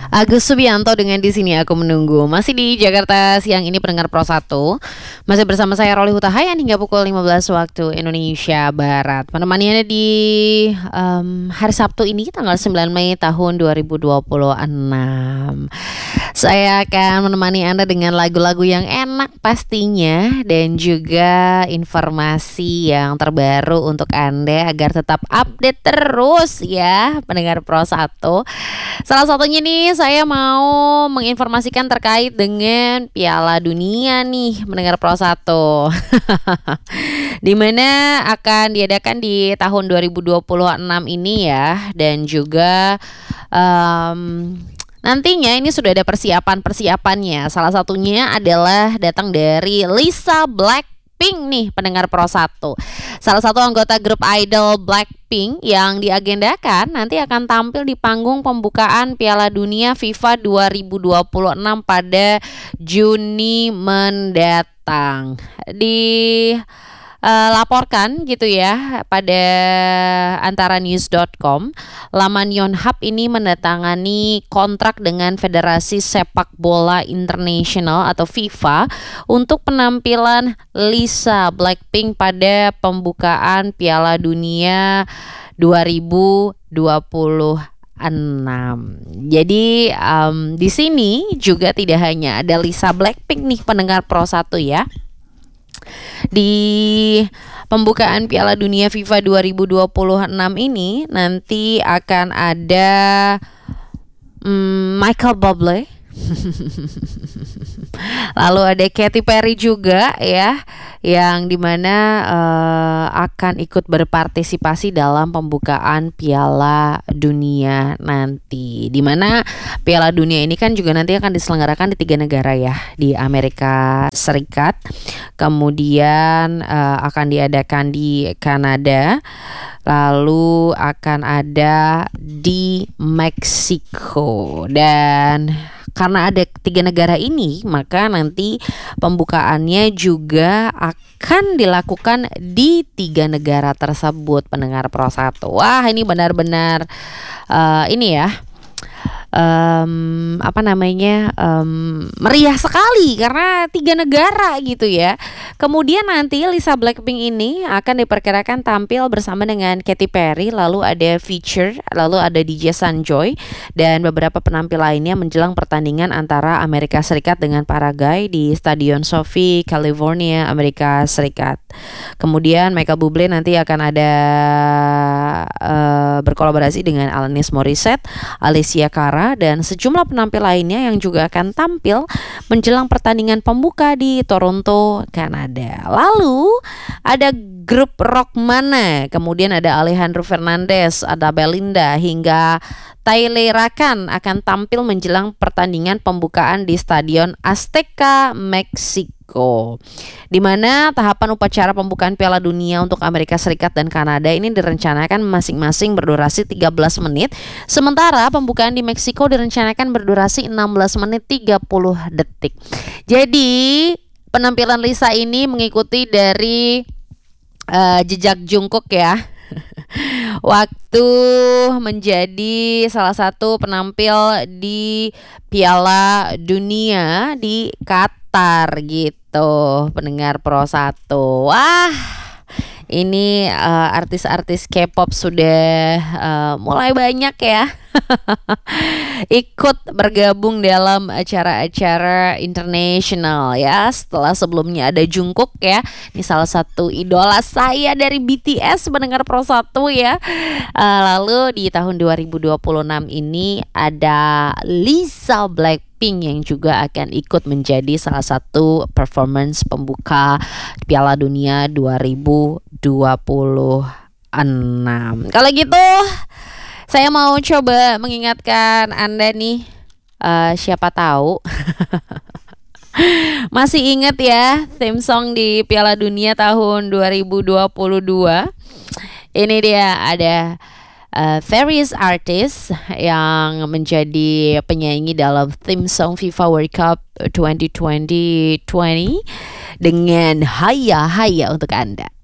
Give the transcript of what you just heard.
Agus Subianto dengan Di Sini Aku Menunggu. Masih di Jakarta siang ini pendengar Pro 1. Masih bersama saya Roli Hutahayan hingga pukul 15 waktu Indonesia Barat. Menemani Anda di hari Sabtu ini tanggal 9 Mei tahun 2026. Saya akan menemani Anda dengan lagu-lagu yang enak pastinya dan juga informasi yang terbaru untuk Anda agar tetap update terus ya pendengar Pro 1. Salah satunya nih saya mau menginformasikan terkait dengan Piala Dunia nih mendengar Pro 1. Di mana akan diadakan di tahun 2026 ini ya, dan juga nantinya ini sudah ada persiapannya. Salah satunya adalah datang dari Lisa Blackpink nih pendengar Pro 1. Salah satu anggota grup idol Blackpink yang diagendakan nanti akan tampil di panggung pembukaan Piala Dunia FIFA 2026 pada Juni mendatang. Laporkan gitu ya pada antaranews.com, laman Yonhap ini mendatangani kontrak dengan Federasi Sepak Bola Internasional atau FIFA untuk penampilan Lisa Blackpink pada pembukaan Piala Dunia 2026. Jadi di sini juga tidak hanya ada Lisa Blackpink nih pendengar Pro 1 ya. Di pembukaan Piala Dunia FIFA 2026 ini nanti akan ada Michael Bublé. Lalu ada Katy Perry juga ya, yang dimana akan ikut berpartisipasi dalam pembukaan Piala Dunia nanti. Dimana Piala Dunia ini kan juga nanti akan diselenggarakan di 3 negara ya, di Amerika Serikat, kemudian akan diadakan di Kanada, lalu akan ada di Meksiko. Dan karena ada 3 negara ini, maka nanti pembukaannya juga akan dilakukan di 3 negara tersebut pendengar Pro 1. Wah, ini benar-benar ini ya, meriah sekali karena 3 negara gitu ya. Kemudian nanti Lisa Blackpink ini akan diperkirakan tampil bersama dengan Katy Perry, lalu ada Feature, lalu ada DJ Sanjoy dan beberapa penampil lainnya menjelang pertandingan antara Amerika Serikat dengan Paraguay di Stadion Sophie, California, Amerika Serikat. Kemudian Michael Bublé nanti akan ada berkolaborasi dengan Alanis Morissette, Alicia Cara dan sejumlah penampil lainnya yang juga akan tampil menjelang pertandingan pembuka di Toronto, Kanada. Lalu ada grup rock mana? Kemudian ada Alejandro Fernandez, ada Belinda hingga Tyler Rakan akan tampil menjelang pertandingan pembukaan di Stadion Azteca, Meksiko. Di mana tahapan upacara pembukaan Piala Dunia untuk Amerika Serikat dan Kanada ini direncanakan masing-masing berdurasi 13 menit, sementara pembukaan di Meksiko direncanakan berdurasi 16 menit 30 detik. Jadi penampilan Lisa ini mengikuti dari jejak Jungkook ya. Waktu menjadi salah satu penampil di Piala Dunia di Qatar gitu pendengar Pro 1. Wah, ini artis-artis K-pop sudah mulai banyak ya ikut bergabung dalam acara-acara internasional ya. Setelah sebelumnya ada Jungkook ya, ini salah satu idola saya dari BTS mendengar Pro 1 ya. Lalu di tahun 2026 ini ada Lisa Blackpink yang juga akan ikut menjadi salah satu performance pembuka Piala Dunia 2026. Kalau gitu saya mau coba mengingatkan Anda nih, siapa tahu masih ingat ya theme song di Piala Dunia tahun 2022. Ini dia, ada various artists yang menjadi penyanyi dalam theme song FIFA World Cup 2020 dengan Haya Haya untuk Anda.